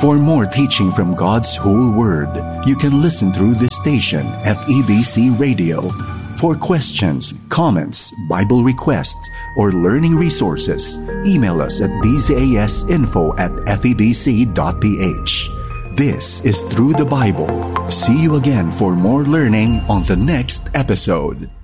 For more teaching from God's whole Word, you can listen through this station, FEBC Radio. For questions, comments, Bible requests, or learning resources, email us at dzasinfo@febc.ph. This is Through the Bible. See you again for more learning on the next episode.